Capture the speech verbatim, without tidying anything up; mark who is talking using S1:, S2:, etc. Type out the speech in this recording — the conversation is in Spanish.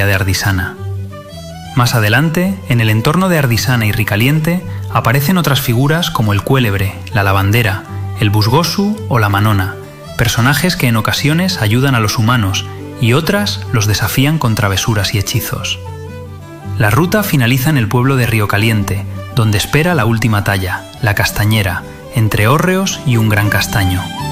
S1: historia de Ardisana. Más adelante, en el entorno de Ardisana y Ricaliente, aparecen otras figuras como el Cuélebre, la Lavandera, el Busgosu o la Manona, personajes que en ocasiones ayudan a los humanos y otras los desafían con travesuras y hechizos. La ruta finaliza en el pueblo de Río Caliente, donde espera la última talla, la Castañera, entre hórreos y un gran castaño.